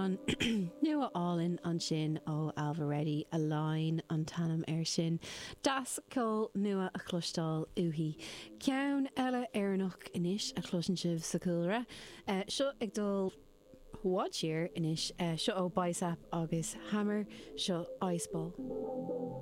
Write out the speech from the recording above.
an nua álinn an sin ó Alvaready a láin an tanam sin das cóil nua a chlostal uhi. Ceann eile éarnach inis a chluisin sibh sa cúlra. Seo ag dul huáid siar inis seo ó Bicep agus Hammer seo Iceball.